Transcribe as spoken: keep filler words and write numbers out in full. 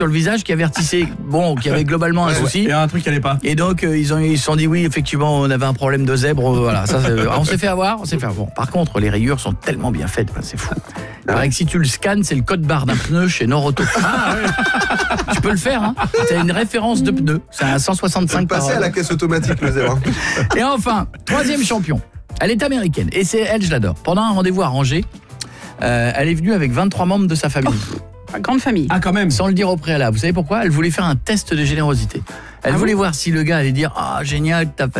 sur le visage qui avertissait bon, qu'il y avait globalement un Ouais, souci. Il y a un truc qui allait pas. Et donc euh, ils ont ils se sont dit oui, effectivement, on avait un problème de zèbre, euh, voilà, ça c'est- on s'est fait avoir, on s'est fait avoir. Bon, par contre, les rayures sont tellement bien faites, ben, c'est fou. Il paraît que si tu le scannes, c'est le code barre d'un pneu chez Nord-Auto. Ah, ouais. Tu peux le faire, hein. C'est une référence de pneu. C'est un cent soixante-cinq par Passer à la caisse automatique, le zèbre. Et enfin, troisième champion. Elle est américaine et c'est elle, je l'adore. Pendant un rendez-vous à Angers, euh, elle est venue avec vingt-trois membres de sa famille. Grande famille. Ah, quand même. Sans le dire au préalable. Vous savez pourquoi? Elle voulait faire un test de générosité. Elle Ah voulait bon voir si le gars allait dire « Ah, génial, t'as